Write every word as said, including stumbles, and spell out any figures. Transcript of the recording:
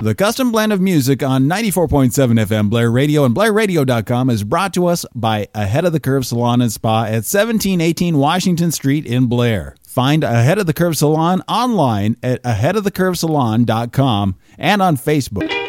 The custom blend of music on ninety-four point seven F M Blair Radio and Blair Radio dot com is brought to us by Ahead of the Curve Salon and Spa at seventeen eighteen Washington Street in Blair. Find Ahead of the Curve Salon online at ahead of the curve salon dot com and on Facebook.